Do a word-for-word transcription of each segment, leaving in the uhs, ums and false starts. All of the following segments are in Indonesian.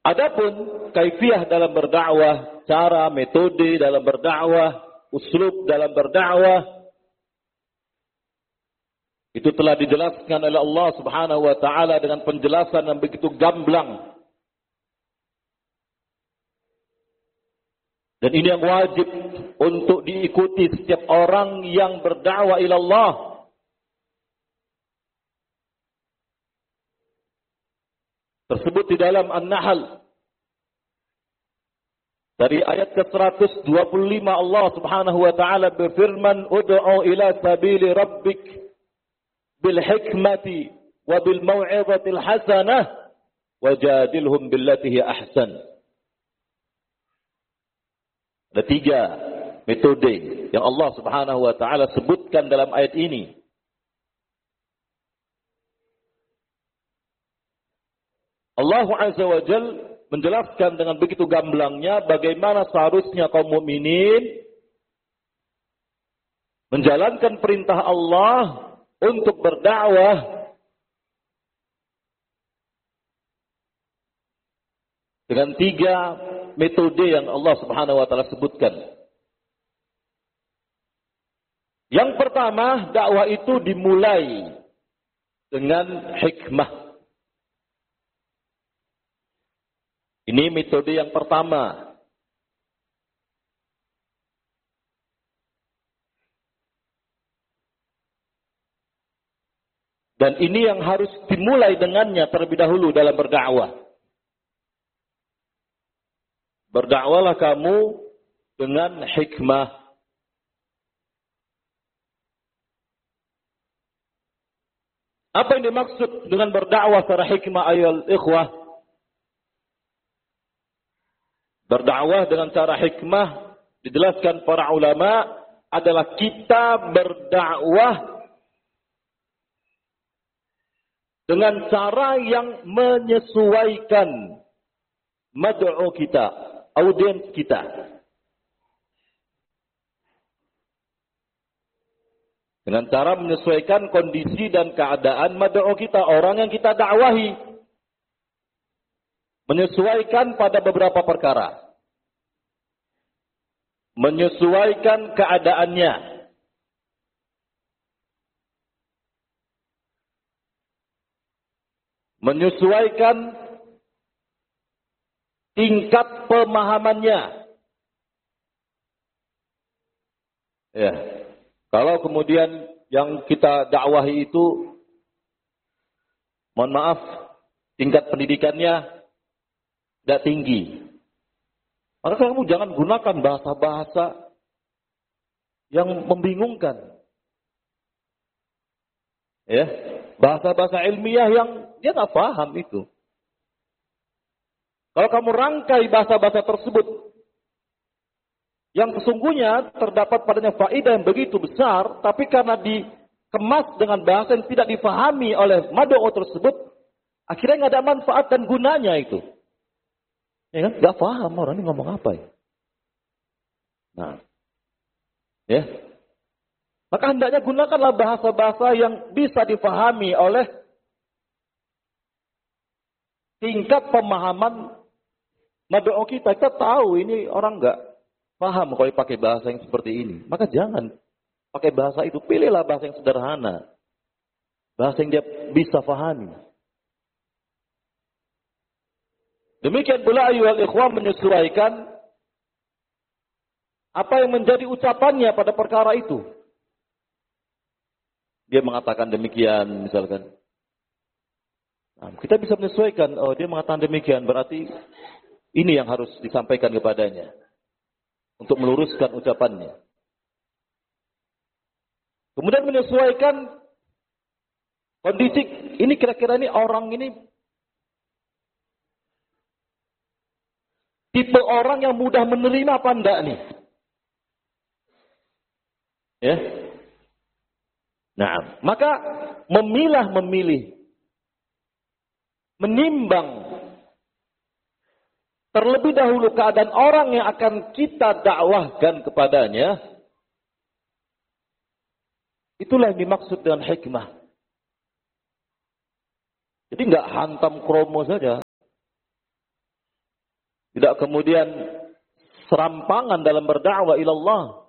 Adapun kaifiyah dalam berdakwah, cara, metode dalam berdakwah, uslub dalam berdakwah, itu telah dijelaskan oleh Allah Subhanahu wa taala dengan penjelasan yang begitu gamblang. Dan ini yang wajib untuk diikuti setiap orang yang berdakwah ila Allah. Tersebut di dalam An-Nahl. Dari ayat ke seratus dua puluh lima Allah Subhanahu wa taala berfirman, "Ud'u ila sabili rabbik bil hikmati wa bil mau'izatil hasanah wajadilhum billati hiya ahsan." Ada tiga metode yang Allah Subhanahu wa taala sebutkan dalam ayat ini. Allah Azza wa Jalla menjelaskan dengan begitu gamblangnya bagaimana seharusnya kaum mukminin menjalankan perintah Allah untuk berdakwah dengan tiga metode yang Allah Subhanahu wa taala sebutkan. Yang pertama, dakwah itu dimulai dengan hikmah. Ini metode yang pertama. Dan ini yang harus dimulai dengannya terlebih dahulu dalam berdakwah. Berdakwalah kamu dengan hikmah. Apa yang dimaksud dengan berdakwah secara hikmah ayol ikhwah? Berdakwah dengan cara hikmah dijelaskan para ulama adalah kita berdakwah dengan cara yang menyesuaikan mad'u kita, audiens kita. Dengan cara menyesuaikan kondisi dan keadaan mad'u kita, orang yang kita dakwahi. Menyesuaikan pada beberapa perkara. Menyesuaikan keadaannya. Menyesuaikan tingkat pemahamannya. Ya. Kalau kemudian yang kita dakwahi itu, mohon maaf, tingkat pendidikannya tidak tinggi, maka kamu jangan gunakan bahasa-bahasa yang membingungkan. Ya, bahasa-bahasa ilmiah yang dia nggak paham itu. Kalau kamu rangkai bahasa-bahasa tersebut, yang sesungguhnya terdapat padanya faedah yang begitu besar, tapi karena dikemas dengan bahasa yang tidak difahami oleh mad'u tersebut, akhirnya nggak ada manfaat dan gunanya itu. Ya kan? Gak paham orang ini ngomong apa ya. Nah. Ya. Maka hendaknya gunakanlah bahasa-bahasa yang bisa difahami oleh tingkat pemahaman mad'u kita. Kita tahu ini orang gak paham kalau pakai bahasa yang seperti ini. Maka jangan pakai bahasa itu. Pilihlah bahasa yang sederhana. Bahasa yang dia bisa fahami. Demikian pula ayyuhal ikhwan menyesuaikan apa yang menjadi ucapannya pada perkara itu. Dia mengatakan demikian misalkan. Nah, kita bisa menyesuaikan, oh dia mengatakan demikian, berarti ini yang harus disampaikan kepadanya. Untuk meluruskan ucapannya. Kemudian menyesuaikan kondisi, ini kira-kira ini orang ini tipe orang yang mudah menerima apa enggak nih? Ya. Nah, maka memilah memilih, menimbang terlebih dahulu keadaan orang yang akan kita dakwahkan kepadanya, itulah yang dimaksud dengan hikmah. Jadi enggak hantam kromo saja. Tidak kemudian serampangan dalam berdakwah ilallah.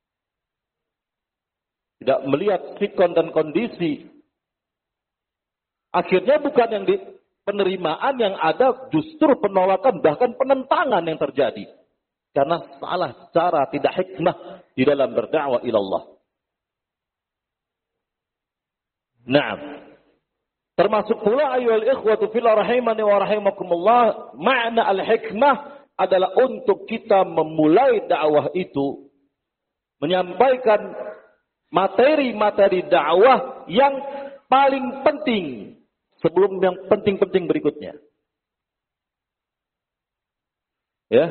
Tidak melihat sikon dan kondisi. Akhirnya bukan yang di penerimaan yang ada, justru penolakan bahkan penentangan yang terjadi. Karena salah cara, tidak hikmah di dalam berdakwah ilallah. Nah, termasuk pula ayyuhal ikhwatu fillah rahimani wa rahimakumullah, makna al-hikmah adalah untuk kita memulai dakwah itu menyampaikan materi-materi dakwah yang paling penting sebelum yang penting-penting berikutnya. Ya.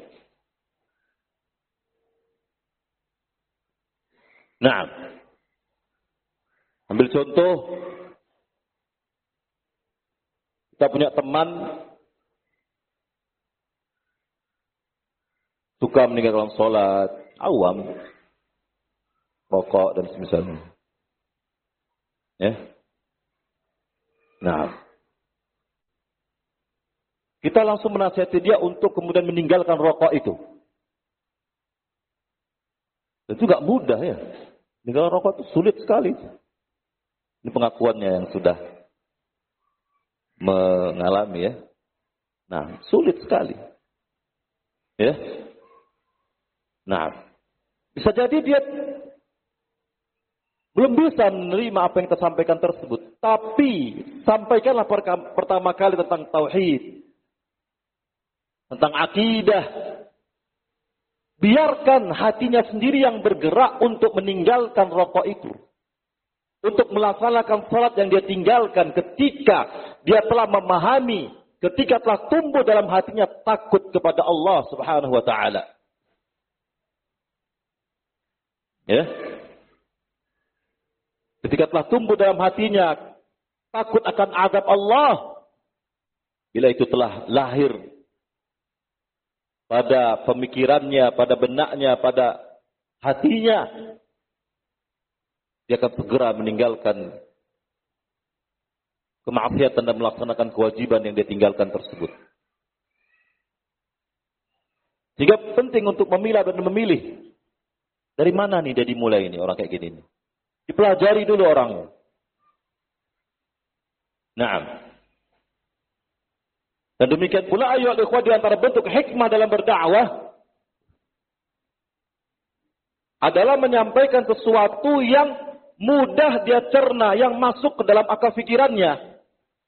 Nah, ambil contoh, kita punya teman suka meninggalkan sholat, awam, rokok dan semisalnya. Ya. Nah, kita langsung menasihati dia untuk kemudian meninggalkan rokok itu. Itu gak mudah ya. Meninggalkan rokok itu sulit sekali. Ini pengakuannya yang sudah mengalami ya. Nah, sulit sekali. Ya. Nah, bisa jadi dia belum bisa menerima apa yang kita sampaikan tersebut. Tapi, sampaikanlah pertama kali tentang tauhid. Tentang akidah. Biarkan hatinya sendiri yang bergerak untuk meninggalkan rokok itu. Untuk melaksanakan salat yang dia tinggalkan ketika dia telah memahami, ketika telah tumbuh dalam hatinya takut kepada Allah Subhanahu wa taala. Ya. Ketika telah tumbuh dalam hatinya takut akan azab Allah, bila itu telah lahir pada pemikirannya, pada benaknya, pada hatinya, dia akan segera meninggalkan kemaksiatan dan melaksanakan kewajiban yang dia tinggalkan tersebut. Sehingga penting untuk memilah dan memilih. Dari mana nih dia dimulai ini orang kayak gini nih? Dipelajari dulu orangnya. Naam. Dan demikian pula ayyuhal ikhwah di antara bentuk hikmah dalam berdakwah adalah menyampaikan sesuatu yang mudah dia cerna, yang masuk ke dalam akal fikirannya.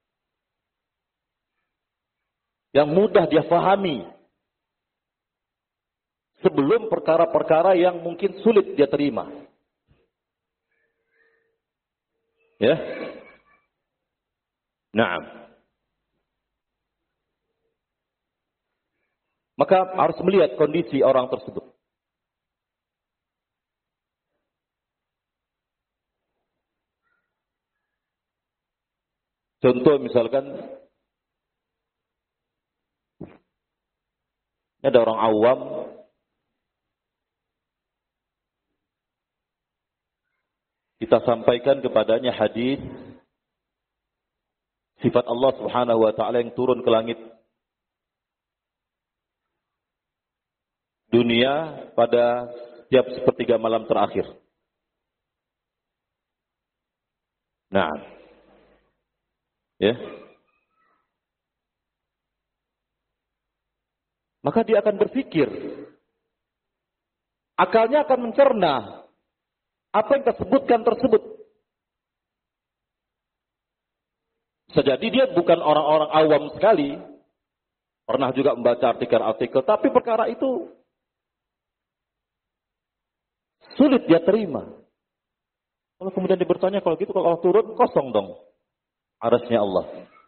Yang mudah dia fahami. Sebelum perkara-perkara yang mungkin sulit dia terima. Ya. Naam. Maka harus melihat kondisi orang tersebut. Contoh misalkan, ada orang awam, kita sampaikan kepadanya hadis sifat Allah Subhanahu wa taala yang turun ke langit dunia pada setiap sepertiga malam terakhir. Nah, ya, maka dia akan berpikir, akalnya akan mencerna apa yang kita sebutkan tersebut. Bisa jadi dia bukan orang-orang awam sekali, pernah juga membaca artikel-artikel, tapi perkara itu sulit dia terima. Kalau kemudian dia bertanya, kalau gitu kalau Allah turun, kosong dong arasnya Allah.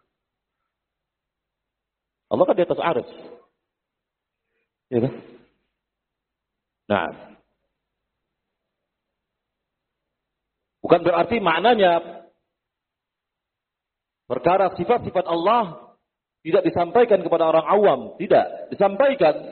Allah kan di atas aras. Ya kan? Nah, bukan berarti maknanya perkara sifat-sifat Allah tidak disampaikan kepada orang awam. Tidak, disampaikan.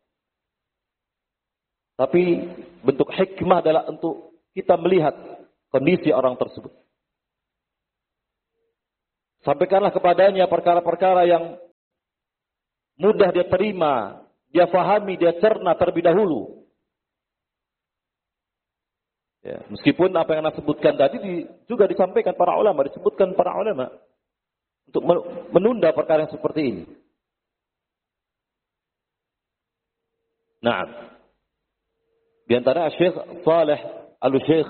Tapi bentuk hikmah adalah untuk kita melihat kondisi orang tersebut. Sampaikanlah kepadanya perkara-perkara yang mudah dia terima, dia fahami, dia cerna terlebih dahulu. Ya, meskipun apa yang Anda sebutkan tadi di, juga disampaikan para ulama, disebutkan para ulama untuk menunda perkara yang seperti ini. Nah, di antara Syekh Saleh Al-Syekh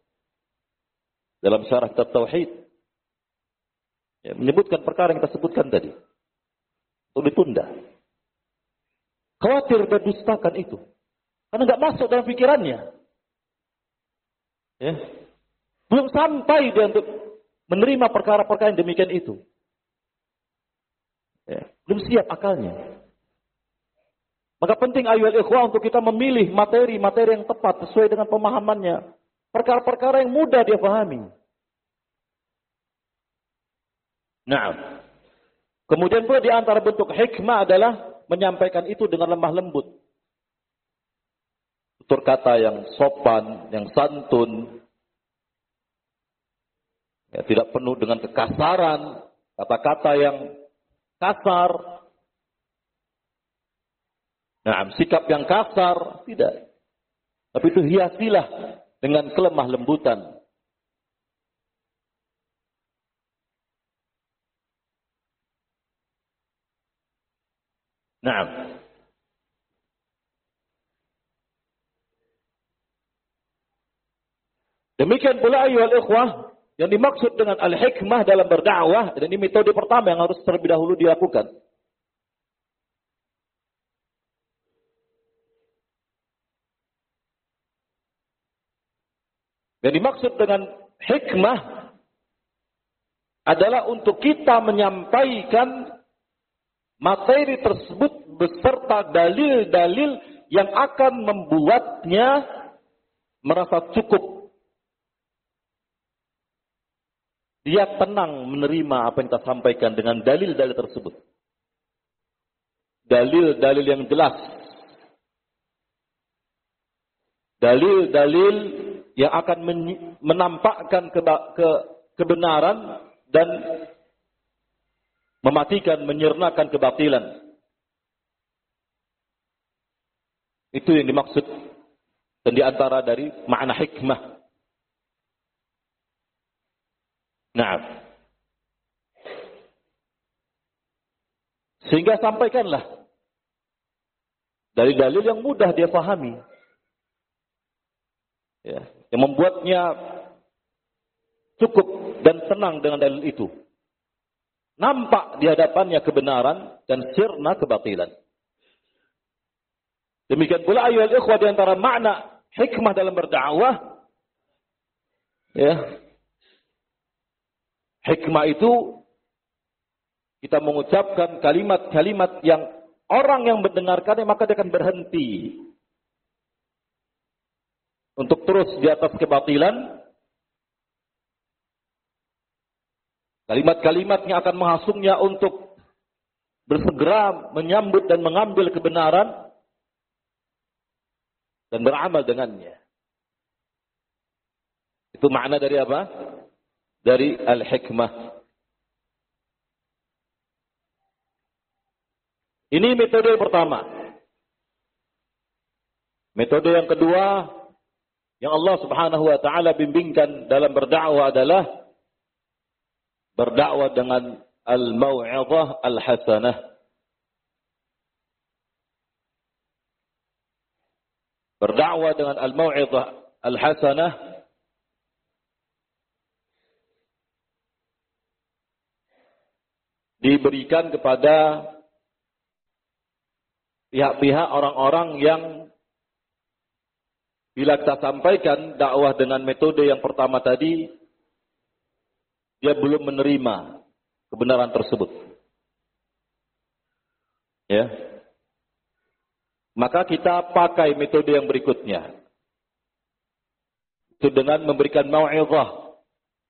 dalam syarah kitab Tauhid ya, menyebutkan perkara yang kita sebutkan tadi untuk ditunda. Khawatir berdustakan itu karena nggak masuk dalam pikirannya. Ya. Belum sampai dia untuk menerima perkara-perkara yang demikian itu. Ya. Belum siap akalnya. Maka penting ayuhal ikhwah untuk kita memilih materi-materi yang tepat sesuai dengan pemahamannya. Perkara-perkara yang mudah dia pahami. Nah, kemudian pula di antara bentuk hikmah adalah menyampaikan itu dengan lemah lembut. Tutur kata yang sopan, yang santun. Ya, tidak penuh dengan kekasaran, kata-kata yang kasar. Nah, sikap yang kasar, tidak. Tapi itu hiasilah dengan kelemah lembutan. Nah, demikian pula ayuhal ikhwah, yang dimaksud dengan al-hikmah dalam berdakwah, dan ini metode pertama yang harus terlebih dahulu dilakukan. Yang dimaksud dengan hikmah adalah untuk kita menyampaikan materi tersebut beserta dalil-dalil yang akan membuatnya merasa cukup. Dia tenang menerima apa yang kita sampaikan dengan dalil-dalil tersebut. Dalil-dalil yang jelas. Dalil-dalil yang akan menampakkan ke, ke, kebenaran dan mematikan, menyirnakan kebatilan. Itu yang dimaksud dan diantara dari makna hikmah. Nah, sehingga sampaikanlah dalil-dalil yang mudah dia pahami. Ya, yang membuatnya cukup dan tenang dengan dalil itu. Nampak di hadapannya kebenaran dan sirna kebatilan. Demikian pula ayuhal ikhwah di antara makna hikmah dalam berdakwah. Ya. Hikmah itu kita mengucapkan kalimat-kalimat yang orang yang mendengarkannya maka dia akan berhenti untuk terus di atas kebatilan. Kalimat-kalimat yang akan menghasungnya untuk bersegera menyambut dan mengambil kebenaran dan beramal dengannya. Itu makna dari apa? Dari al-hikmah. Ini metode yang pertama. Metode yang kedua yang Allah Subhanahu wa taala bimbingkan dalam berdakwah adalah berdakwah dengan al-mau'izah al-hasanah. Berdakwah dengan al-mau'izah al-hasanah diberikan kepada pihak-pihak orang-orang yang bila kita sampaikan dakwah dengan metode yang pertama tadi, dia belum menerima kebenaran tersebut. Ya. Maka kita pakai metode yang berikutnya. Itu dengan memberikan mau'izah.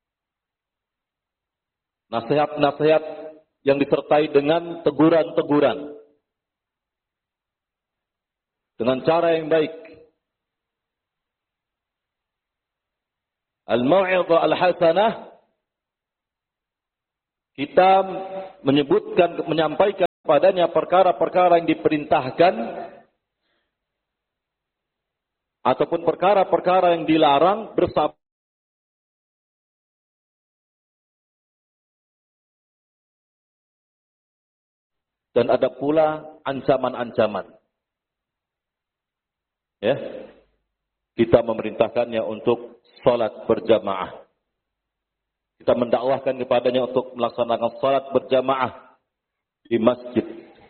Nasihat-nasihat yang disertai dengan teguran-teguran. Dengan cara yang baik. Al-mau'izah al-hasanah, kita menyebutkan, menyampaikan padanya perkara-perkara yang diperintahkan ataupun perkara-perkara yang dilarang bersama dan ada pula ancaman-ancaman. Ya. Kita memerintahkannya untuk salat berjamaah. Kita mendakwahkan kepadanya untuk melaksanakan salat berjamaah di masjid.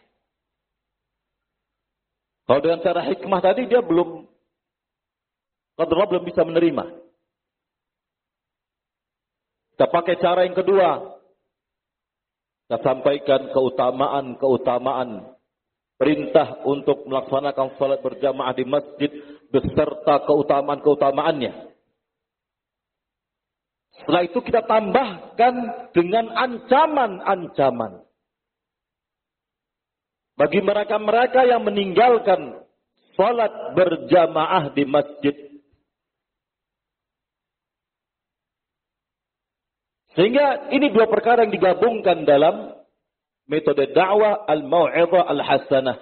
Kalau dengan cara hikmah tadi dia belum Qadarullah belum bisa menerima. Kita pakai cara yang kedua. Kita sampaikan keutamaan-keutamaan perintah untuk melaksanakan salat berjamaah di masjid beserta keutamaan-keutamaannya. Setelah itu kita tambahkan dengan ancaman-ancaman. Bagi mereka-mereka yang meninggalkan salat berjamaah di masjid. Sehingga ini dua perkara yang digabungkan dalam metode dakwah al-mau'izah al-hasanah.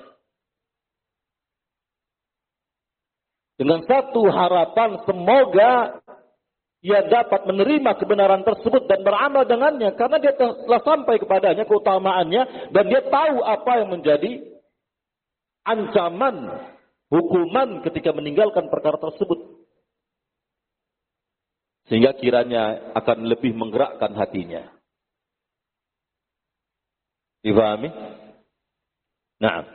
Dengan satu harapan semoga ia dapat menerima kebenaran tersebut dan beramal dengannya. Karena dia telah sampai kepadanya keutamaannya dan dia tahu apa yang menjadi ancaman, hukuman ketika meninggalkan perkara tersebut. Sehingga kiranya akan lebih menggerakkan hatinya. Difahami? Nah.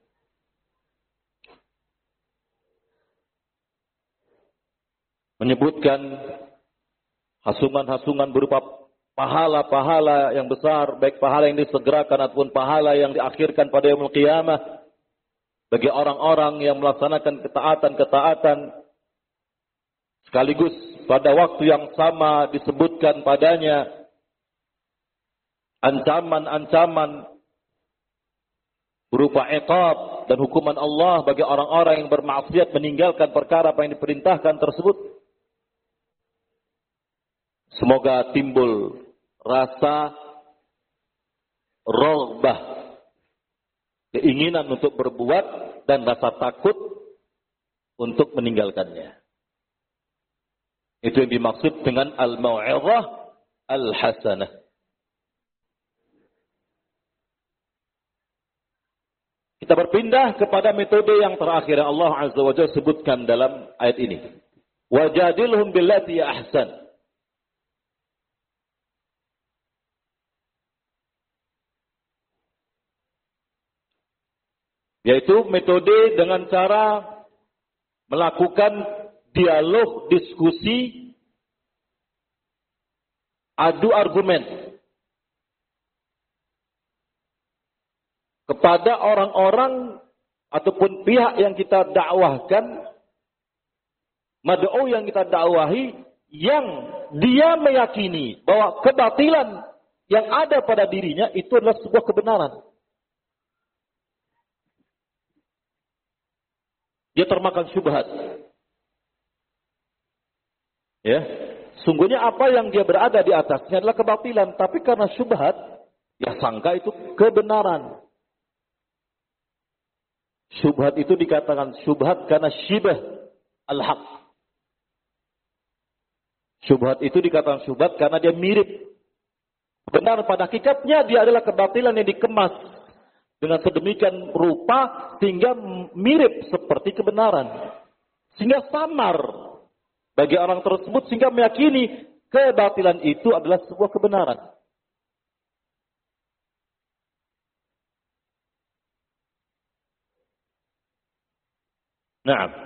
Menyebutkan hasungan-hasungan berupa pahala-pahala yang besar, baik pahala yang disegerakan ataupun pahala yang diakhirkan pada yaumul qiyamah bagi orang-orang yang melaksanakan ketaatan-ketaatan. Sekaligus pada waktu yang sama disebutkan padanya ancaman-ancaman berupa iqab dan hukuman Allah bagi orang-orang yang bermaksiat meninggalkan perkara apa yang diperintahkan tersebut. Semoga timbul rasa raghbah, keinginan untuk berbuat dan rasa takut untuk meninggalkannya. Itu yang dimaksud dengan al-mau'izah al-hasanah. Kita berpindah kepada metode yang terakhir yang Allah Azza wa Jalla sebutkan dalam ayat ini. Wajadilhum billati ahsan. Yaitu metode dengan cara melakukan dialog, diskusi, adu argumen kepada orang-orang ataupun pihak yang kita dakwahkan, mad'u yang kita dakwahi, yang dia meyakini bahwa kebatilan yang ada pada dirinya itu adalah sebuah kebenaran. Dia termakan syubhat. Ya, sungguhnya apa yang dia berada di atasnya adalah kebatilan, tapi karena syubhat, ya sangka itu kebenaran. Syubhat itu dikatakan syubhat karena syibah al-haq. Syubhat itu dikatakan syubhat karena dia mirip. Benar pada hakikatnya dia adalah kebatilan yang dikemas dengan sedemikian rupa sehingga mirip seperti kebenaran. Sehingga samar bagi orang tersebut sehingga meyakini kebatilan itu adalah sebuah kebenaran. Nah,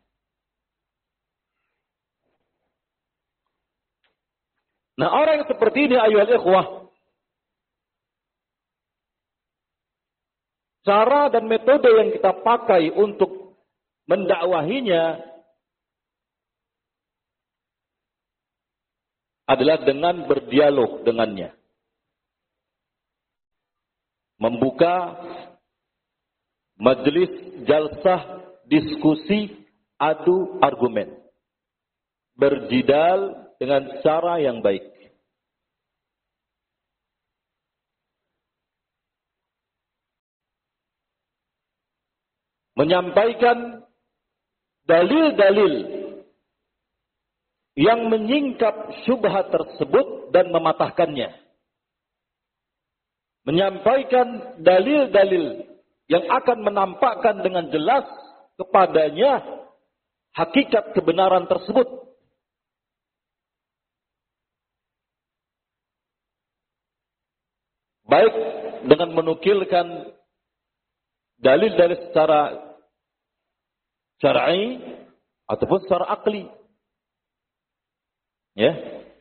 nah orang yang seperti ini ayuhal ikhwah, cara dan metode yang kita pakai untuk mendakwahinya adalah dengan berdialog dengannya. Membuka majelis jalsah diskusi adu argumen. Berjidal dengan cara yang baik. menyampaikan dalil-dalil yang menyingkap syubhat tersebut dan mematahkannya. Menyampaikan dalil-dalil yang akan menampakkan dengan jelas kepadanya hakikat kebenaran tersebut. Baik dengan menukilkan dalil-dalil secara syar'i ataupun secara akli. Ya.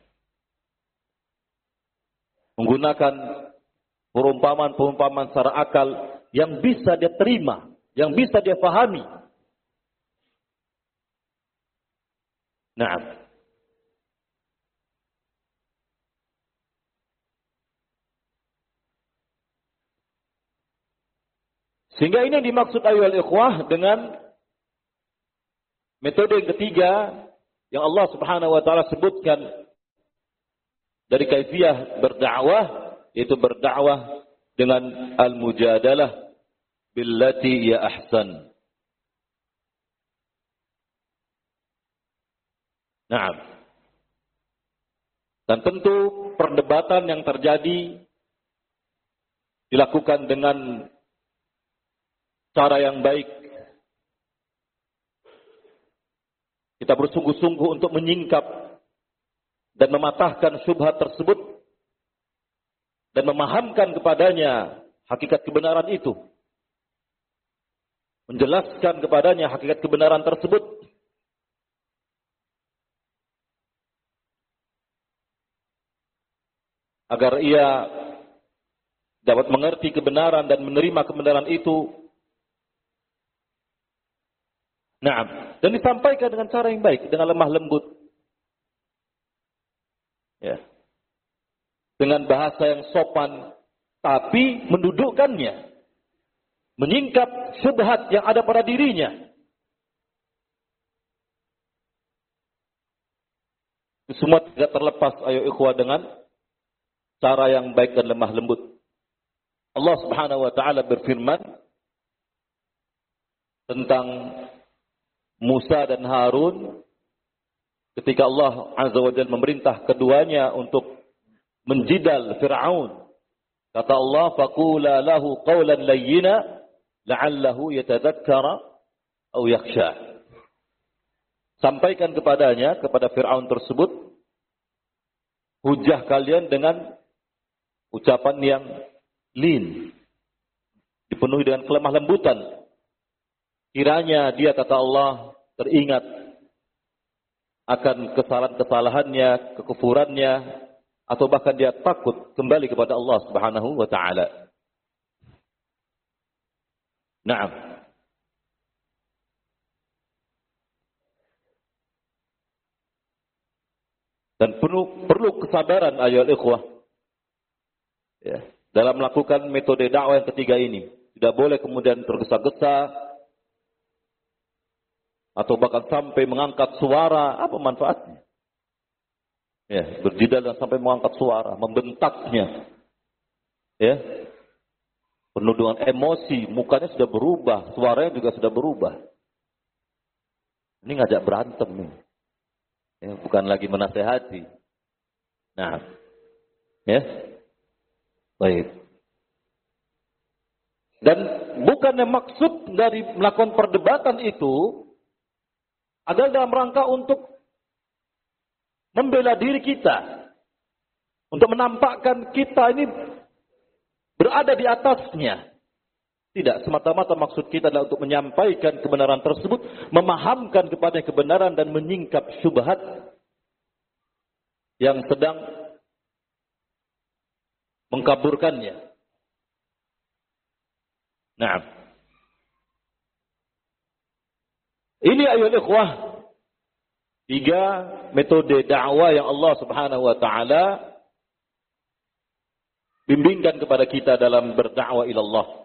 Menggunakan perumpamaan-perumpamaan secara akal yang bisa dia terima, yang bisa dia pahami. Nah, sehingga ini dimaksud ayyuhal ikhwah dengan metode yang ketiga yang Allah Subhanahu wa taala sebutkan dari kaifiyah berdakwah, yaitu berdakwah dengan al-mujadalah billati ya ahsan. Nah, dan tentu perdebatan yang terjadi dilakukan dengan cara yang baik. Kita bersungguh-sungguh untuk menyingkap dan mematahkan syubhat tersebut dan memahamkan kepadanya hakikat kebenaran itu. Menjelaskan kepadanya hakikat kebenaran tersebut. Agar ia dapat mengerti kebenaran dan menerima kebenaran itu. Nah, dan disampaikan dengan cara yang baik, dengan lemah lembut. Ya. Dengan bahasa yang sopan, tapi mendudukkannya. Menyingkap syubhat yang ada pada dirinya. Semua tidak terlepas, ayo ikhwah, dengan cara yang baik dan lemah lembut. Allah Subhanahu wa taala berfirman tentang Musa dan Harun ketika Allah Azza wa Jalla memerintah keduanya untuk menjidal Fir'aun. Kata Allah, faqula lahu qawlan layyina la'allahu yatadzakkara aw yakhsha. Sampaikan kepadanya, kepada Fir'aun tersebut, hujah kalian dengan ucapan yang lin, dipenuhi dengan kelemah lembutan. Kiranya dia, kata Allah, teringat akan kesalahan-kesalahannya, kekufurannya, atau bahkan dia takut kembali kepada Allah Subhanahu wa taala. Naam. Dan perlu perlu kesabaran ayolah ikhwah. Ya, dalam melakukan metode dakwah yang ketiga ini. Tidak boleh kemudian tergesa-gesa atau bahkan sampai mengangkat suara. Apa manfaatnya? Ya, berjidal dan sampai mengangkat suara, membentaknya. Ya. Penuh dengan emosi, mukanya sudah berubah, suaranya juga sudah berubah. Ini ngajak berantem nih. Ya, bukan lagi menasehati. Nah, ya. Baik. Dan bukannya maksud dari melakukan perdebatan itu adalah dalam rangka untuk membela diri kita. Untuk menampakkan kita ini berada di atasnya. Tidak, semata-mata maksud kita adalah untuk menyampaikan kebenaran tersebut, memahamkan kepada kebenaran dan menyingkap syubhat yang sedang mengkaburkannya. Nah, ini ayol ikhwah, tiga metode dakwah yang Allah Subhanahu wa taala bimbingkan kepada kita dalam berdakwah ilallah.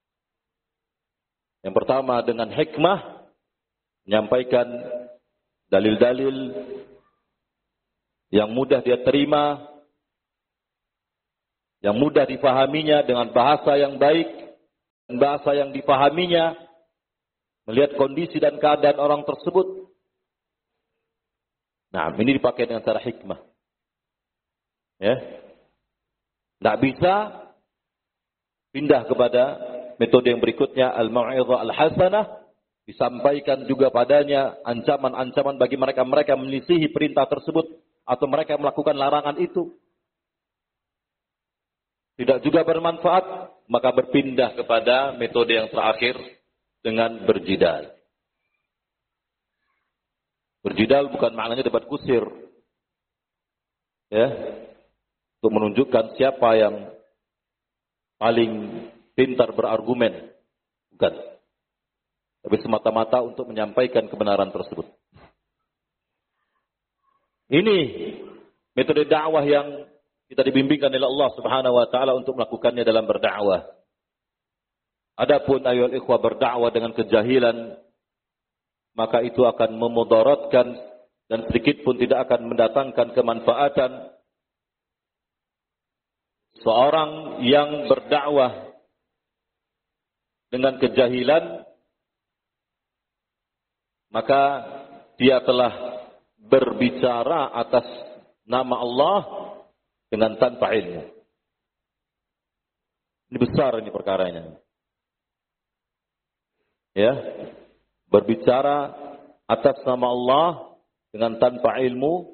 Yang pertama dengan hikmah, menyampaikan dalil-dalil yang mudah dia terima, yang mudah dipahaminya dengan bahasa yang baik dan bahasa yang dipahaminya, melihat kondisi dan keadaan orang tersebut. Nah, ini dipakai dengan cara hikmah. Ya. Tidak bisa pindah kepada metode yang berikutnya, al-mau'izah al-hasanah, disampaikan juga padanya ancaman-ancaman bagi mereka-mereka yang menyelisihi perintah tersebut atau mereka yang melakukan larangan itu. Tidak juga bermanfaat, maka berpindah kepada metode yang terakhir dengan berjidal. Berjidal bukan maknanya debat kusir. Ya. Untuk menunjukkan siapa yang paling pintar berargumen. Bukan. Tapi semata-mata untuk menyampaikan kebenaran tersebut. Ini metode dakwah yang kita dibimbingkan oleh Allah Subhanahu wa taala untuk melakukannya dalam berdakwah. Adapun ayyuhal ikhwah berdakwah dengan kejahilan, maka itu akan memudaratkan dan sedikit pun tidak akan mendatangkan kemanfaatan. Seorang yang berdakwah dengan kejahilan, maka dia telah berbicara atas nama Allah dengan tanpa ilmu. Ini besar ini perkaranya. Ya, berbicara atas nama Allah dengan tanpa ilmu.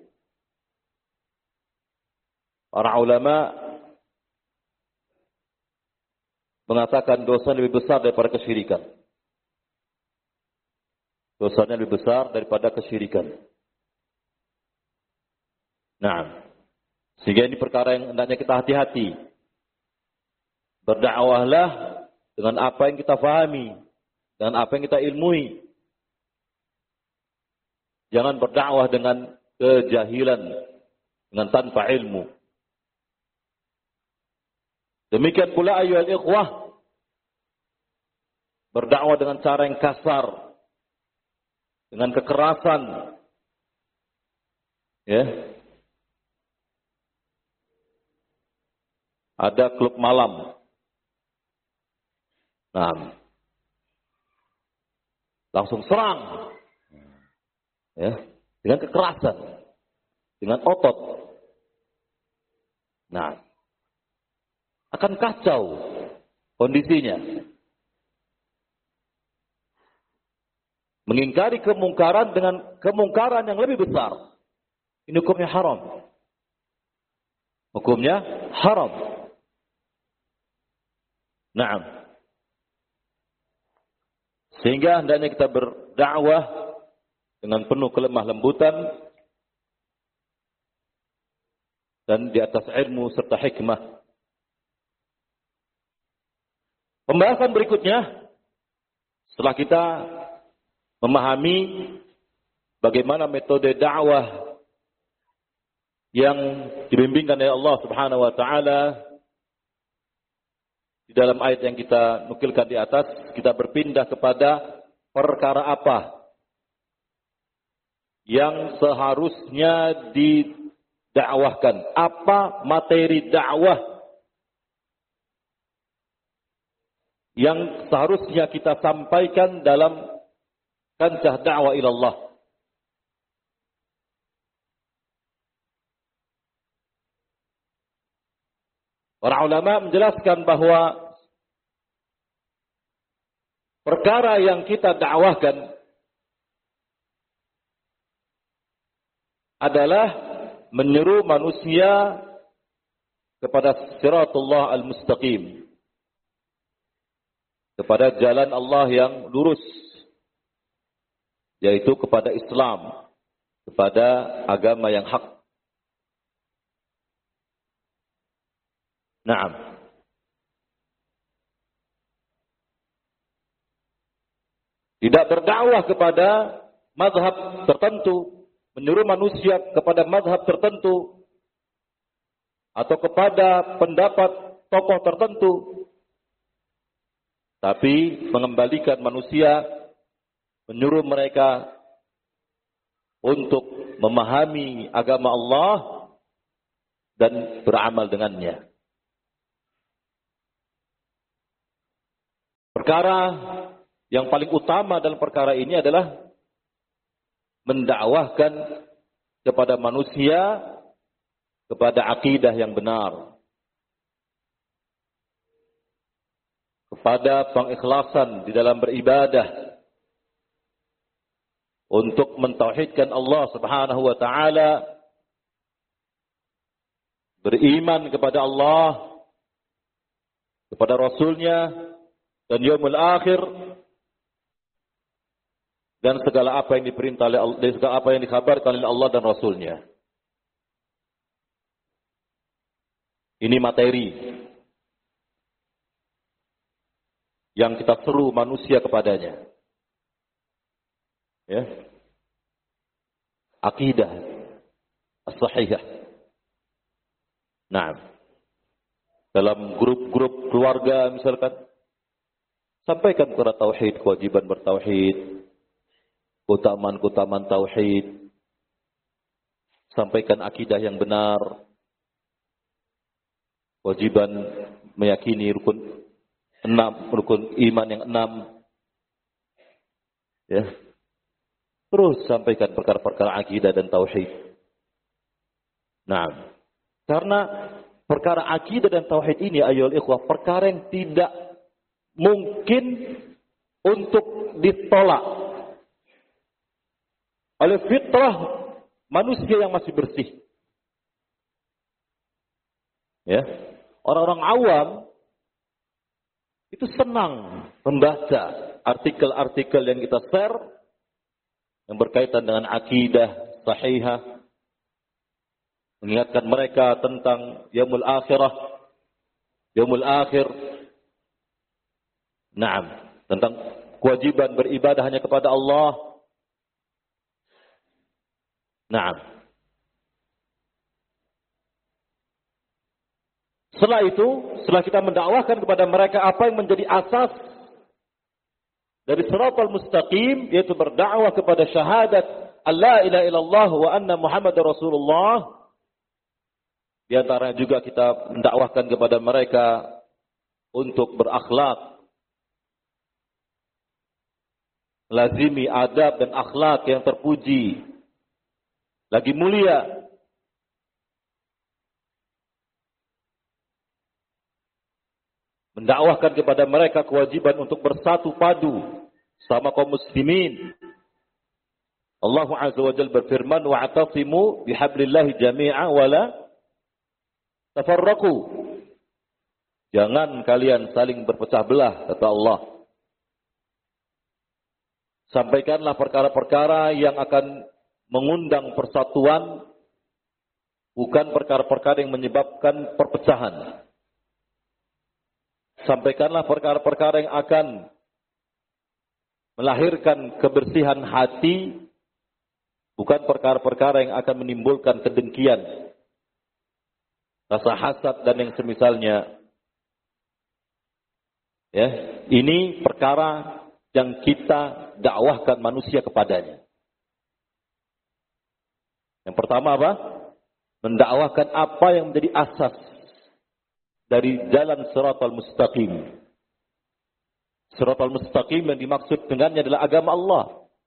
Para ulama mengatakan dosa lebih besar daripada kesyirikan. Dosanya lebih besar daripada kesyirikan. Nah, sehingga ini perkara yang hendaknya kita hati-hati. Berdakwahlah dengan apa yang kita fahami, dengan apa yang kita ilmui. Jangan berdakwah dengan kejahilan, dengan tanpa ilmu. Demikian pula ayyuhal ikhwah, berdakwah dengan cara yang kasar, dengan kekerasan. Ya. Ada klub malam. Nah, langsung serang. Ya, dengan kekerasan, dengan otot. Nah, akan kacau kondisinya. Mengingkari kemungkaran dengan kemungkaran yang lebih besar. Ini hukumnya haram. Hukumnya haram. Naam. Sehingga hendaknya kita berdakwah dengan penuh kelemah lembutan dan di atas ilmu serta hikmah. Pembahasan berikutnya, setelah kita memahami bagaimana metode dakwah yang dibimbingkan oleh Allah Subhanahu wa taala di dalam ayat yang kita nukilkan di atas, kita berpindah kepada perkara apa yang seharusnya didakwahkan, apa materi dakwah yang seharusnya kita sampaikan dalam kancah dakwah ilallah. Para ulama menjelaskan bahwa perkara yang kita dakwahkan adalah menyeru manusia kepada siratullah al-mustaqim, kepada jalan Allah yang lurus, yaitu kepada Islam, kepada agama yang hak. Naam. Tidak berdakwah kepada mazhab tertentu, menyuruh manusia kepada mazhab tertentu, atau kepada pendapat tokoh tertentu, tapi mengembalikan manusia, menyuruh mereka untuk memahami agama Allah dan beramal dengannya. Perkara yang paling utama dalam perkara ini adalah mendakwahkan kepada manusia kepada akidah yang benar, kepada pengikhlasan di dalam beribadah, untuk mentauhidkan Allah Subhanahu wa taala, beriman kepada Allah, kepada Rasulnya dan yaumul akhir, dan segala apa yang diperintah oleh Allah, dan segala apa yang dikabarkan oleh Allah dan Rasulnya. Ini materi yang kita seru manusia kepadanya. Ya. Akidah as-sahihah. Nah, dalam grup-grup keluarga misalkan, sampaikan kepada tauhid, kewajiban bertauhid, keutamaan-keutamaan tauhid, sampaikan akidah yang benar, kewajiban meyakini rukun enam, rukun iman yang enam, ya. Terus sampaikan perkara-perkara akidah dan tauhid. Nah, karena perkara akidah dan tauhid ini, ayolah ikhwah, perkara yang tidak mungkin untuk ditolak oleh fitrah manusia yang masih bersih. Ya, orang-orang awam itu senang membaca artikel-artikel yang kita share yang berkaitan dengan akidah sahihah, mengingatkan mereka tentang yaumul akhirah, yaumul akhir. Naam, tentang kewajiban beribadah hanya kepada Allah. Naam. Setelah itu, setelah kita mendakwahkan kepada mereka apa yang menjadi asas dari shiratal mustaqim, yaitu berdakwah kepada syahadat alla ilaha illallah wa anna Muhammadar Rasulullah. Di antaranya juga kita mendakwahkan kepada mereka untuk berakhlak, lazimi adab dan akhlak yang terpuji, lagi mulia. Mendakwahkan kepada mereka kewajiban untuk bersatu padu sama kaum muslimin. Allah Azza wa Jalla berfirman, wa'tasimu bihablillahi jami'a wala tafarraqu. Jangan kalian saling berpecah belah, kata Allah. Sampaikanlah perkara-perkara yang akan mengundang persatuan, bukan perkara-perkara yang menyebabkan perpecahan. Sampaikanlah perkara-perkara yang akan melahirkan kebersihan hati, bukan perkara-perkara yang akan menimbulkan kedengkian, rasa hasad dan yang semisalnya. Ya, ini perkara yang kita dakwahkan manusia kepadanya. Yang pertama apa? Mendakwahkan apa yang menjadi asas dari jalan shiratal mustaqim. Shiratal mustaqim yang dimaksud dengannya adalah agama Allah.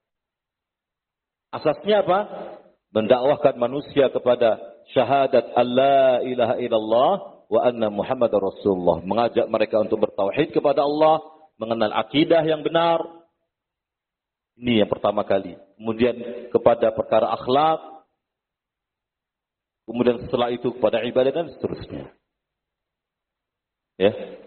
Asasnya apa? Mendakwahkan manusia kepada syahadat alla ilaha illallah wa anna Muhammadar Rasulullah. Mengajak mereka untuk bertauhid kepada Allah, mengenal akidah yang benar. Ini yang pertama kali. Kemudian kepada perkara akhlak. Kemudian setelah itu kepada ibadah dan seterusnya. Ya.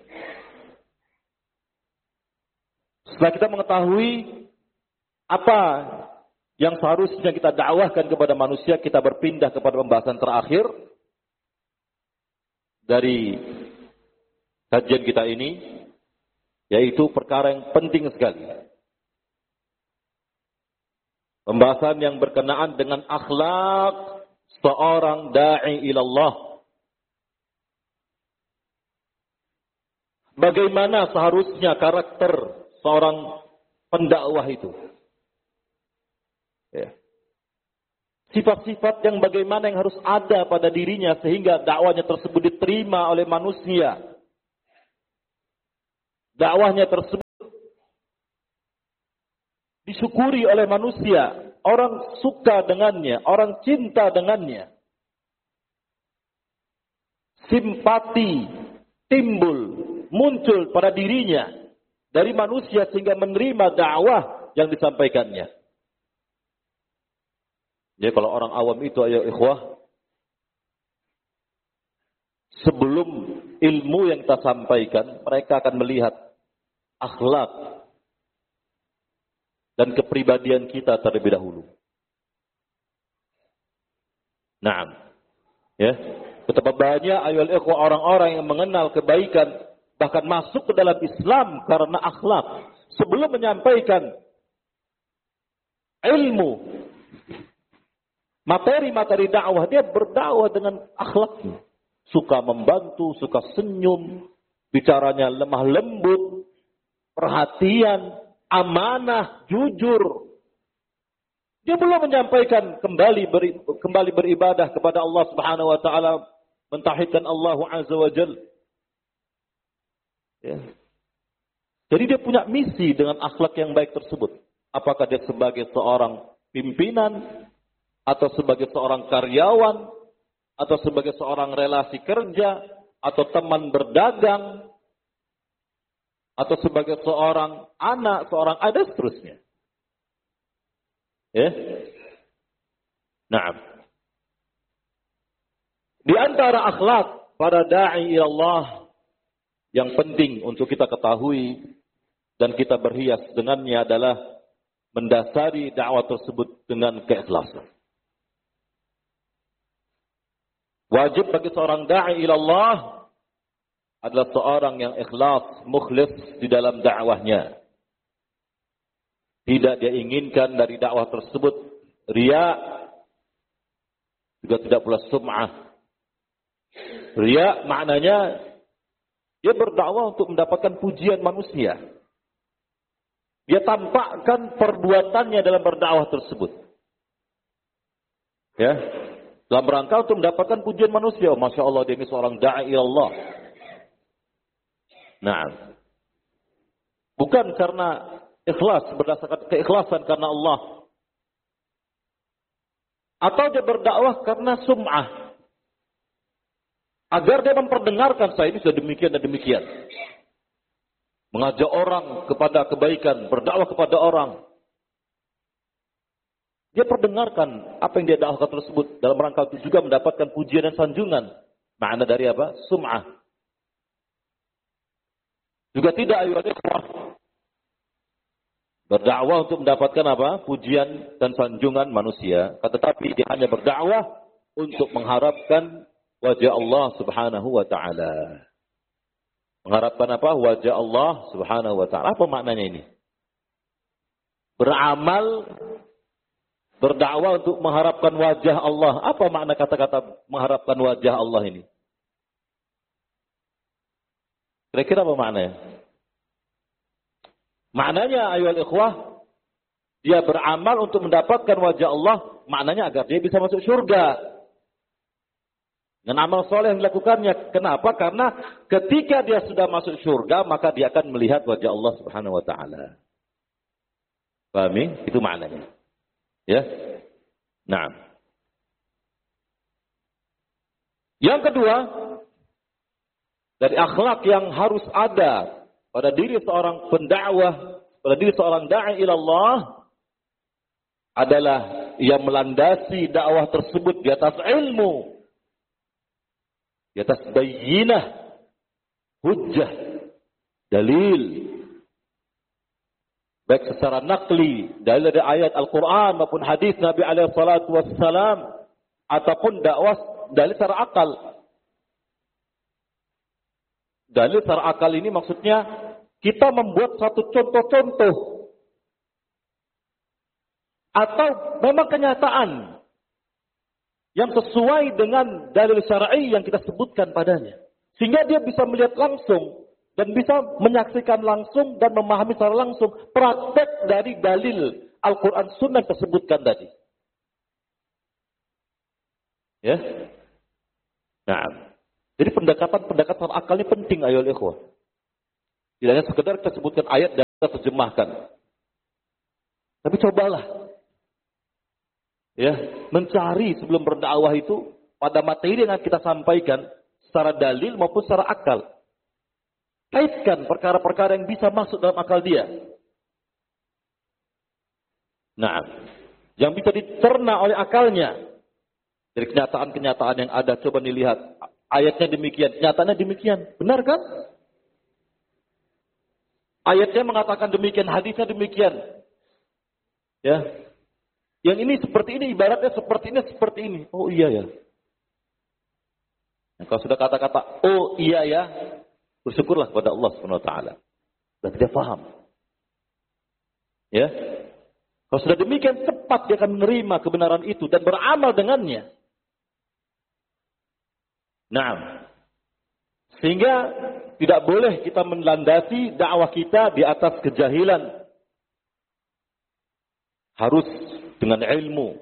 Setelah kita mengetahui apa yang seharusnya kita dakwahkan kepada manusia, kita berpindah kepada pembahasan terakhir dari kajian kita ini, yaitu perkara yang penting sekali. Pembahasan yang berkenaan dengan akhlak seorang da'i ilallah. Bagaimana seharusnya karakter seorang pendakwah itu? Ya. Sifat-sifat yang bagaimana yang harus ada pada dirinya sehingga dakwahnya tersebut diterima oleh manusia. Dakwahnya tersebut disyukuri oleh manusia, orang suka dengannya, orang cinta dengannya. Simpati timbul, muncul pada dirinya dari manusia sehingga menerima dakwah yang disampaikannya. Jadi kalau orang awam itu, ayo ikhwah, sebelum ilmu yang kita sampaikan, mereka akan melihat akhlak dan kepribadian kita terlebih dahulu. Naam. Ya. Betapa banyak ayol ikhwah orang-orang yang mengenal kebaikan, bahkan masuk ke dalam Islam karena akhlak. Sebelum menyampaikan ilmu, materi-materi dakwah, dia berdakwah dengan akhlaknya. Suka membantu, suka senyum, bicaranya lemah lembut, perhatian, amanah, jujur. Dia belum menyampaikan kembali beri, kembali beribadah kepada Allah Subhanahu wa taala, mentauhidkan Allah Azza wa Jalla. Ya. Jadi dia punya misi dengan akhlak yang baik tersebut. Apakah dia sebagai seorang pimpinan, atau sebagai seorang karyawan, atau sebagai seorang relasi kerja, atau teman berdagang, atau sebagai seorang anak, seorang adik, seterusnya. Ya. Naam. Di antara akhlak para da'i ila Allah yang penting untuk kita ketahui dan kita berhias dengannya adalah mendasari dakwah tersebut dengan keikhlasan. Wajib bagi seorang da'i ila Allah adalah seorang yang ikhlas, mukhlis di dalam dakwahnya. Tidak dia inginkan dari dakwah tersebut riya, juga tidak pula sum'ah. Riya maknanya dia berdakwah untuk mendapatkan pujian manusia. Dia tampakkan perbuatannya dalam berdakwah tersebut. Ya, dalam rangka untuk mendapatkan pujian manusia. Masya Allah, dia ini seorang da'i Allah. Nah, bukan karena ikhlas, berdasarkan keikhlasan karena Allah. Atau dia berdakwah karena sum'ah. Agar dia memperdengarkan, saya ini sudah demikian dan demikian. Mengajak orang kepada kebaikan, berdakwah kepada orang. Dia perdengarkan apa yang dia dakwahkan tersebut dalam rangka untuk juga mendapatkan pujian dan sanjungan. Makna dari apa? Sum'ah. Juga tidak ayuhal ikhwah. Berdakwah untuk mendapatkan apa? Pujian dan sanjungan manusia. Tetapi dia hanya berdakwah untuk mengharapkan wajah Allah Subhanahu wa ta'ala. Mengharapkan apa? Wajah Allah Subhanahu wa ta'ala. Apa maknanya ini? Beramal, berdakwah untuk mengharapkan wajah Allah. Apa makna kata-kata mengharapkan wajah Allah ini? Kira-kira apa maknanya? Maknanya ayuhal ikhwah, dia beramal untuk mendapatkan wajah Allah, maknanya agar dia bisa masuk surga. Dan amal soleh yang dilakukannya. Kenapa? Karena ketika dia sudah masuk surga, maka dia akan melihat wajah Allah Subhanahu wa ta'ala. Pahami? Itu maknanya. Ya? Nah. Yang kedua, dari akhlak yang harus ada pada diri seorang pendakwah, pada diri seorang da'i ila Allah, adalah ia melandasi dakwah tersebut di atas ilmu, di atas bayyinah, hujjah, dalil, baik secara nakli, dalil dari ayat Al-Quran maupun hadis Nabi alaihi salatu wassalam, ataupun dakwah dalil secara akal. Dalil secara akal ini maksudnya kita membuat satu contoh-contoh atau memang kenyataan yang sesuai dengan dalil syar'i yang kita sebutkan padanya. Sehingga dia bisa melihat langsung dan bisa menyaksikan langsung dan memahami secara langsung praktek dari dalil Al-Quran Sunnah yang tersebutkan tadi. Ya. Nah, jadi pendekatan-pendekatan akal ini penting ayol ikhwah. Tidak hanya sekedar kita sebutkan ayat dan kita terjemahkan. Tapi cobalah. Ya, mencari sebelum berdakwah itu pada materi yang kita sampaikan secara dalil maupun secara akal. Kaitkan perkara-perkara yang bisa masuk dalam akal dia. Nah, yang bisa dicerna oleh akalnya dari kenyataan-kenyataan yang ada. Coba dilihat ayatnya demikian, kenyataannya demikian, benar kan? Ayatnya mengatakan demikian, hadisnya demikian. Ya, yang ini seperti ini, ibaratnya seperti ini, seperti ini. Oh iya ya. Nah, kalau sudah kata-kata, oh iya ya, bersyukurlah kepada Allah Subhanahu Wa Taala. Berarti dia paham. Ya, kalau sudah demikian, cepat dia akan menerima kebenaran itu dan beramal dengannya. Nah, sehingga tidak boleh kita melandasi dakwah kita di atas kejahilan. Harus dengan ilmu.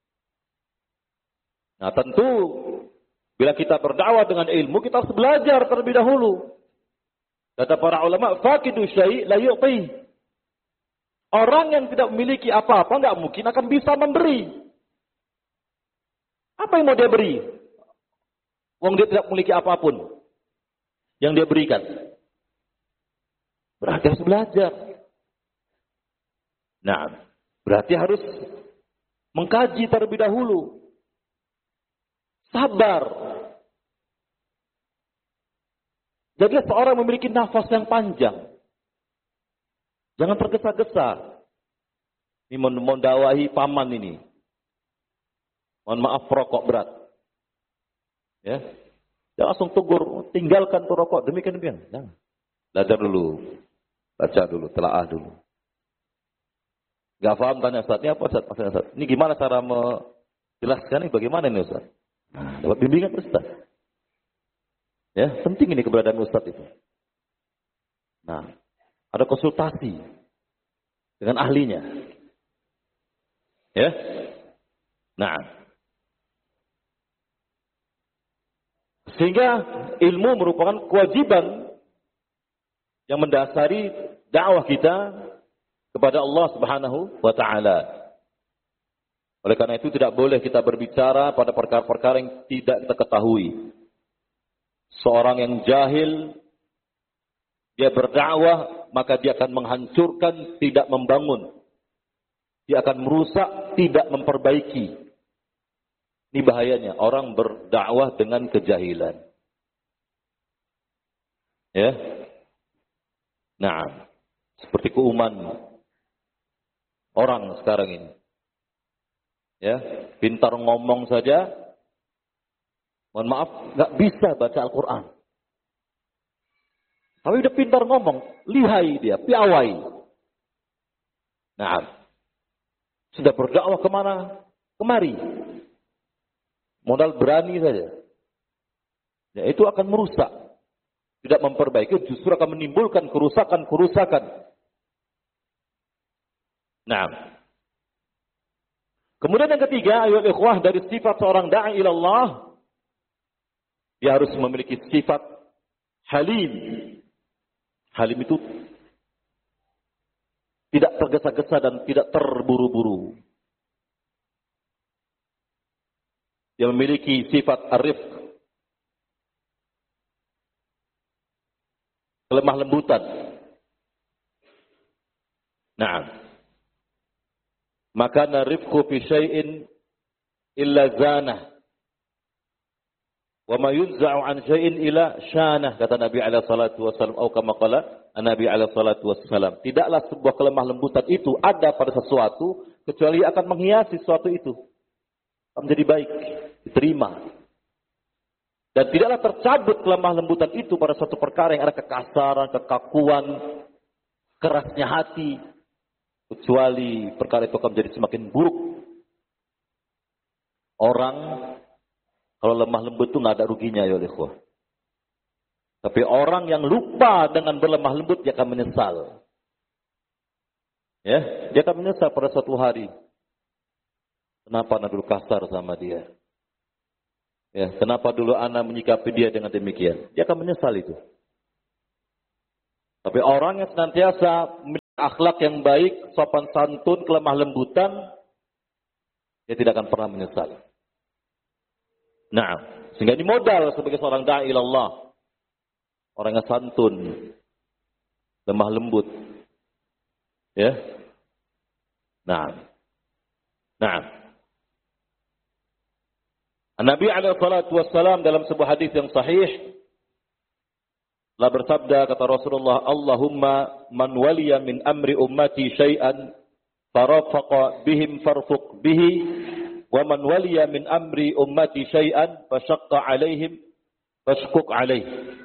Nah, tentu bila kita berdakwah dengan ilmu, kita harus belajar terlebih dahulu. Kata para ulama, faqidu syai' la yu'ti. Orang yang tidak memiliki apa-apa enggak mungkin akan bisa memberi. Apa yang mau dia beri? Wong dia tidak memiliki apapun yang dia berikan. Berarti harus belajar. Nah, berarti harus mengkaji terlebih dahulu. Sabar. Jadi seorang memiliki nafas yang panjang. Jangan tergesa-gesa. Ini mendawahi paman ini. Mohon maaf, rokok berat. Ya, jangan langsung tegur, tinggalkan tuh rokok. Demikian demikian. Jangan. Belajar dulu, baca dulu, telaah dulu. Gak paham tanya Ustaz, ini apa Ustaz? Ustaz? Ini gimana cara menjelaskan ini? Bagaimana ini Ustaz? Nah, dapat bimbingan Ustaz. Ya, penting ini keberadaan Ustaz itu. Nah, ada konsultasi dengan ahlinya. Ya, nah, sehingga ilmu merupakan kewajiban yang mendasari dakwah kita kepada Allah Subhanahu wa Ta'ala. Oleh karena itu tidak boleh kita berbicara pada perkara-perkara yang tidak kita ketahui. Seorang yang jahil, dia berdakwah, maka dia akan menghancurkan, tidak membangun. Dia akan merusak, tidak memperbaiki. Ini bahayanya, orang berdakwah dengan kejahilan. Ya. Nah, seperti keumuman orang sekarang ini. Ya, pintar ngomong saja, mohon maaf, nggak bisa baca Al-Quran. Tapi udah pintar ngomong, lihai dia, piawai. Nah, sudah berdakwah kemana? Kemari. Modal berani saja. Ya, itu akan merusak. Tidak memperbaiki, justru akan menimbulkan kerusakan-kerusakan. Nah, kemudian yang ketiga, ayat ikhwah, dari sifat seorang da'i ilallah, dia harus memiliki sifat halim. Halim itu tidak tergesa-gesa dan tidak terburu-buru. Dia memiliki sifat arif, kelemah lembutan. Nah, maka narifku fi syai'in illa zanah. Wa ma yunza'u an syai'in illa syanah, kata Nabi alaihi salatu wasallam, atau kama qala Nabi alaihi salatu wasallam. Tidaklah sebuah kelemah lembutan itu ada pada sesuatu kecuali akan menghiasi sesuatu itu. Akan menjadi baik, diterima. Dan tidaklah tercabut kelemah lembutan itu pada suatu perkara yang ada kekasaran, kekakuan, kerasnya hati, kecuali perkara itu akan menjadi semakin buruk. Orang kalau lemah lembut itu nggak ada ruginya, ya ikhwah. Tapi orang yang lupa dengan berlemah lembut, dia akan menyesal. Ya, dia akan menyesal pada suatu hari. Kenapa anak dulu kasar sama dia? Ya, kenapa dulu anak menyikapi dia dengan demikian? Dia akan menyesal itu. Tapi orang yang senantiasa akhlak yang baik, sopan santun, kelemah lembutan, dia tidak akan pernah menyesal. Nah, sehingga ini modal sebagai seorang da'i ilallah. Orang yang santun, lemah lembut. Ya. Nah. Nah. Nabi alaihi salatu wassalam dalam sebuah hadis yang sahih telah bersabda, kata Rasulullah, Allahumma man waliya min amri ummati syai'an farafaqa bihim farfuq bihi wa man waliya min amri ummati syai'an fashaqqa alaihim fashquq alaih.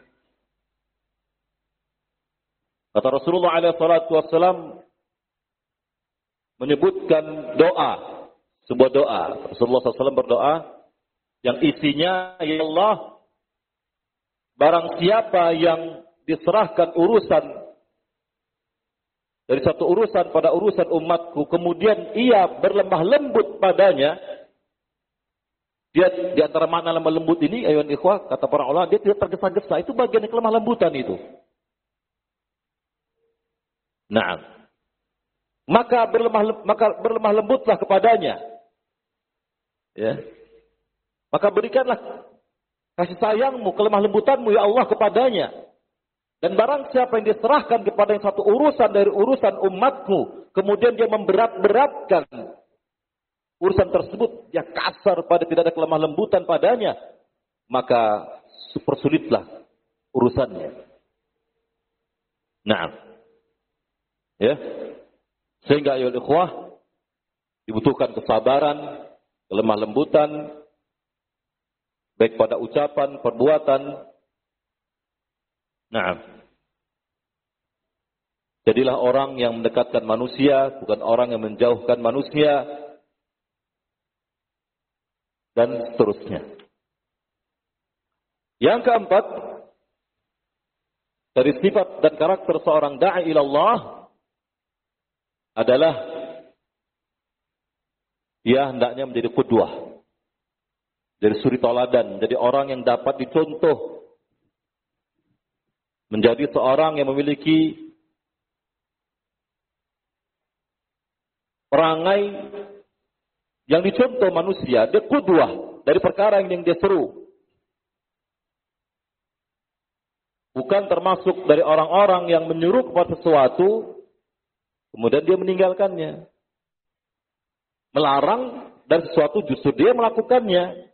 Kata Rasulullah alaihi salatu wassalam menyebutkan doa, sebuah doa. Rasulullah shallallahu alaihi wasallam berdoa yang isinya, ya Allah, barang siapa yang diserahkan urusan dari satu urusan pada urusan umatku, kemudian ia berlemah lembut padanya, dia di antara makna lemah lembut ini, ayuhan ikhwah, kata para ulama, dia tidak tergesa-gesa. Itu bagian dari kelemah lembutan itu. Nah, maka berlemah maka berlemah lembutlah kepadanya. Ya. Maka berikanlah kasih sayangmu, kelemah lembutanmu ya Allah kepadanya. Dan barang siapa yang diserahkan kepada yang satu urusan dari urusan umatku, kemudian dia memberat-beratkan urusan tersebut, dia kasar pada tidak ada kelemah lembutan padanya, maka supersulitlah urusannya. Nah, ya, sehingga ayo ikhwah dibutuhkan kesabaran, kelemah lembutan, baik pada ucapan, perbuatan. Nah, jadilah orang yang mendekatkan manusia, bukan orang yang menjauhkan manusia, dan seterusnya. Yang keempat, dari sifat dan karakter seorang da'i ilallah adalah dia hendaknya menjadi qudwah. Dari suri toladan, jadi orang yang dapat dicontoh, menjadi seorang yang memiliki perangai yang dicontoh manusia. Dia qudwah dari perkara yang dia seru. Bukan termasuk dari orang-orang yang menyuruh kepada sesuatu, kemudian dia meninggalkannya. Melarang dan sesuatu justru dia melakukannya.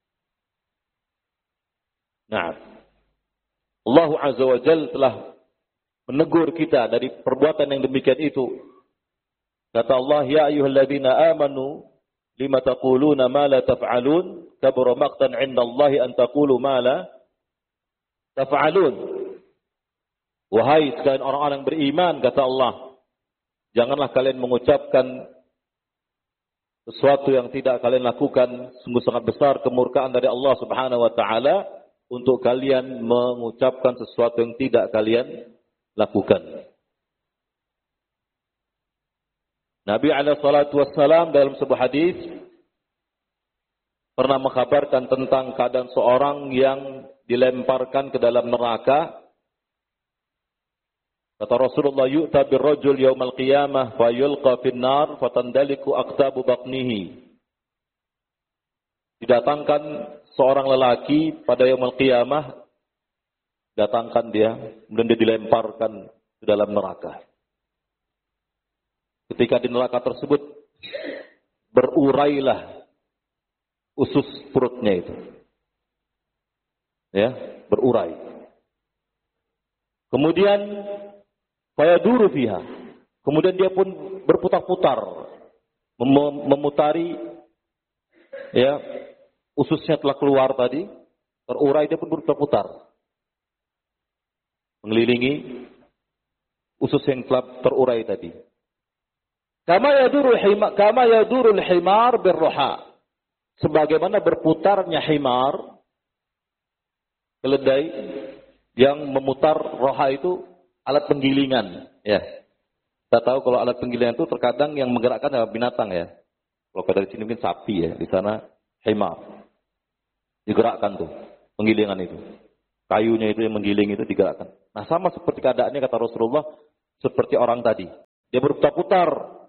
Nah, Allah Azza wa Jalla telah menegur kita dari perbuatan yang demikian itu. Kata Allah, ya ayyuhalladzina amanu lima taquluna ma la taf'alun kabura maqtan 'inda Allahi an taqulu ma la taf'alun. Wahai sekalian orang-orang beriman, kata Allah, janganlah kalian mengucapkan sesuatu yang tidak kalian lakukan. Sungguh sangat besar kemurkaan dari Allah Subhanahu wa taala untuk kalian mengucapkan sesuatu yang tidak kalian lakukan. Nabi alaihi salatu wassalam dalam sebuah hadis pernah mengkabarkan tentang keadaan seorang yang dilemparkan ke dalam neraka. Kata Rasulullah, yu'ta birrajul yaumal qiyamah fa yulqa fin nar fatandaliku aqtabu batnihi. Didatangkan seorang lelaki pada yaumul qiyamah, datangkan dia, kemudian dia dilemparkan ke dalam neraka. Ketika di neraka tersebut, berurailah usus perutnya itu. Ya, berurai. Kemudian fayaduru fiha. Kemudian dia pun berputar-putar, mem- memutari, ya, ususnya telah keluar tadi, terurai, dia pun berputar-putar, mengelilingi usus yang telah terurai tadi. Kama yadurul himar, kama yadurul himar birruha. Sebagaimana berputarnya himar, keledai yang memutar roha itu alat penggilingan, ya. Kita tahu kalau alat penggilingan itu terkadang yang menggerakkan adalah binatang, ya. Kalau dari sini mungkin sapi, ya, di sana himar. Digerakkan tuh, penggilingan itu. Kayunya itu yang menggiling itu digerakkan. Nah, sama seperti keadaannya kata Rasulullah, seperti orang tadi. Dia berputar-putar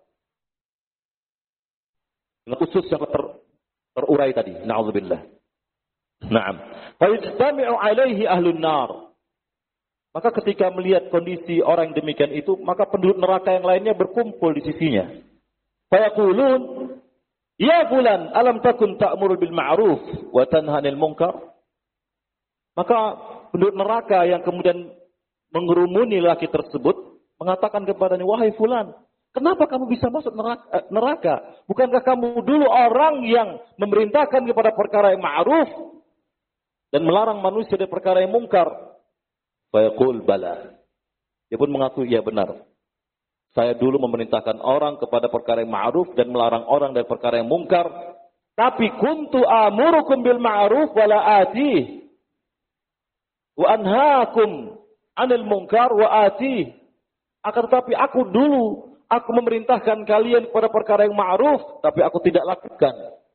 dengan usus yang ter, terurai tadi. Na'udzubillah. Naam. Fa yajtami'u 'alaihi ahlun nar. Maka ketika melihat kondisi orang yang demikian itu, maka penduduk neraka yang lainnya berkumpul di sisinya. Fa yaqulun, "Ya fulan, alam takun ta'muru bil ma'ruf wa tanha 'anil munkar?" Maka penduduk neraka yang kemudian mengerumuni laki tersebut mengatakan kepadanya, "Wahai fulan, kenapa kamu bisa masuk neraka? neraka? Bukankah kamu dulu orang yang memerintahkan kepada perkara yang ma'ruf dan melarang manusia dari perkara yang mungkar?" Fayaqul bala. Dia pun mengaku, "Ya benar. Saya dulu memerintahkan orang kepada perkara yang ma'ruf dan melarang orang dari perkara yang mungkar. Tapi kuntu amurukum bil ma'ruf wa la atih. Wa anhaakum 'anil munkar wa atih." Akan tetapi aku dulu, aku memerintahkan kalian kepada perkara yang ma'ruf, tapi aku tidak lakukan.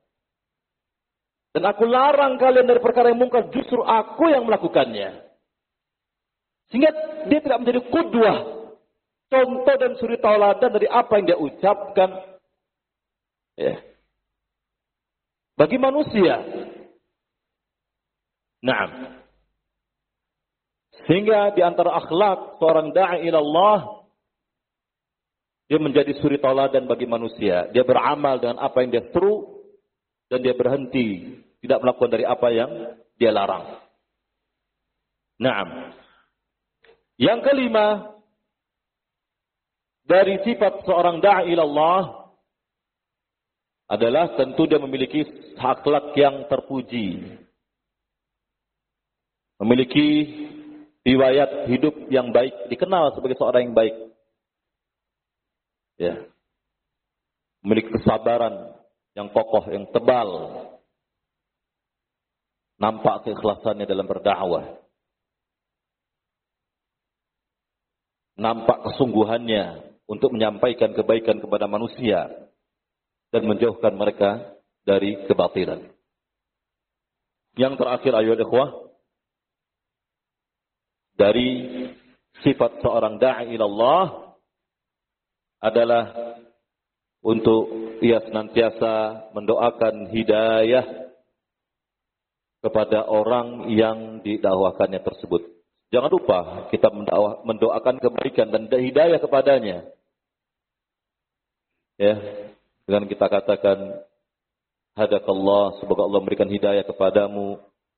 Dan aku larang kalian dari perkara yang mungkar, justru aku yang melakukannya. Sehingga dia tidak menjadi qudwah, contoh dan suri tauladan dari apa yang dia ucapkan. Ya. Bagi manusia. Naam. Sehingga di antara akhlak seorang da'i ilallah, dia menjadi suri tauladan bagi manusia. Dia beramal dengan apa yang dia seru, dan dia berhenti, tidak melakukan dari apa yang dia larang. Naam. Yang kelima, dari sifat seorang da'i ilallah adalah tentu dia memiliki akhlak yang terpuji. Memiliki riwayat hidup yang baik, dikenal sebagai seorang yang baik. Ya. Memiliki kesabaran yang kokoh, yang tebal. Nampak keikhlasannya dalam berdakwah. Nampak kesungguhannya untuk menyampaikan kebaikan kepada manusia dan menjauhkan mereka dari kebatilan. Yang terakhir ayat ikhwah, dari sifat seorang da'i ilallah adalah untuk ia senantiasa mendoakan hidayah kepada orang yang didakwakannya tersebut. Jangan lupa kita mendoakan kebaikan dan hidayah kepadanya. Ya, dengan kita katakan, hadakallah, semoga Allah memberikan hidayah kepadamu.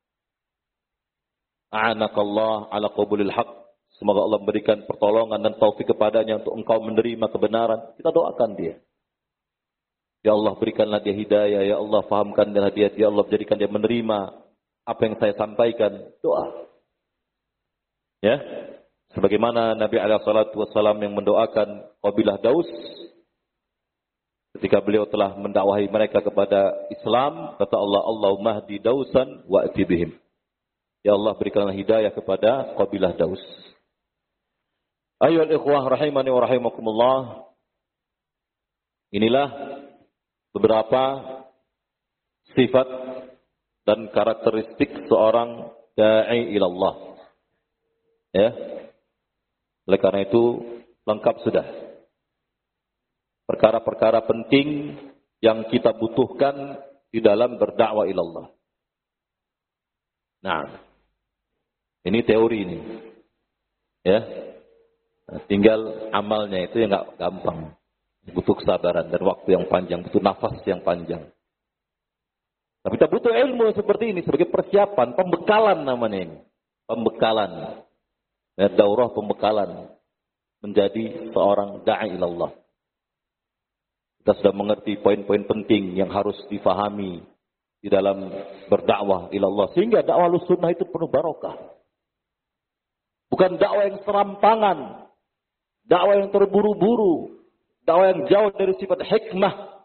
A'anakallah ala qabulil haq, semoga Allah memberikan pertolongan dan taufik kepadanya untuk engkau menerima kebenaran. Kita doakan dia. Ya Allah, berikanlah dia hidayah. Ya Allah, fahamkanlah dia. Ya Allah, jadikan dia menerima apa yang saya sampaikan. Doa. Ya, sebagaimana Nabi alaihi salatu wasallam yang mendoakan kabilah Daus ketika beliau telah mendakwahi mereka kepada Islam, kata Allah, Allahumma hdi Dausan wa ati bihim. Ya Allah, berikanlah hidayah kepada kabilah Daus. Ayyuhal ikhwah rahimani wa rahimakumullah. Inilah beberapa sifat dan karakteristik seorang da'i ilallah. Ya, oleh karena itu lengkap sudah perkara-perkara penting yang kita butuhkan di dalam berdakwah ilallah. Nah, ini teori ini, ya. Nah, tinggal amalnya itu yang nggak gampang, butuh kesabaran dan waktu yang panjang, butuh nafas yang panjang. Tapi kita butuh ilmu seperti ini sebagai persiapan, pembekalan namanya ini, pembekalan. Ya, daurah pembekalan menjadi seorang da'i ilallah. Kita sudah mengerti poin-poin penting yang harus difahami di dalam berdakwah ilallah, sehingga dakwah sunnah itu penuh barokah. Bukan dakwah yang serampangan, dakwah yang terburu-buru, dakwah yang jauh dari sifat hikmah.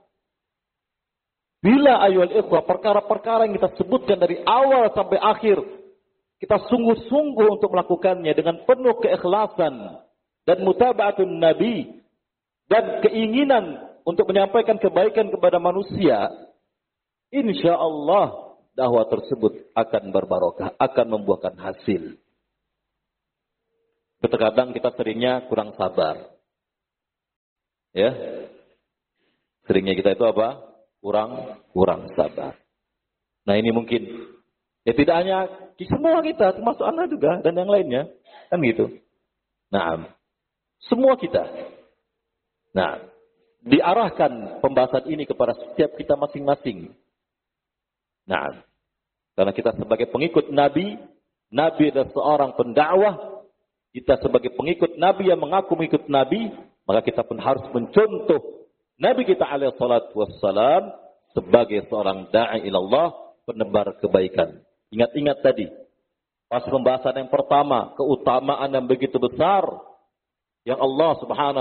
Bila ayuhal ikhwah, perkara-perkara yang kita sebutkan dari awal sampai akhir, kita sungguh-sungguh untuk melakukannya dengan penuh keikhlasan dan mutaba'atun Nabi dan keinginan untuk menyampaikan kebaikan kepada manusia, insya Allah dakwah tersebut akan berbarokah, akan membuahkan hasil. Terkadang kita seringnya kurang sabar. Ya. Seringnya kita itu apa? Kurang kurang sabar. Nah, ini mungkin ya tidak hanya semua kita, termasuk Anda juga dan yang lainnya, kan gitu. Nah, semua kita. Nah, diarahkan pembahasan ini kepada setiap kita masing-masing. Nah, karena kita sebagai pengikut Nabi, Nabi adalah seorang pendakwah. Kita sebagai pengikut Nabi yang mengaku mengikut Nabi, maka kita pun harus mencontoh Nabi kita alaihi salatu wassalam sebagai seorang da'i ilallah, penebar kebaikan. Ingat-ingat tadi, pas pembahasan yang pertama, keutamaan yang begitu besar yang Allah Subhanahu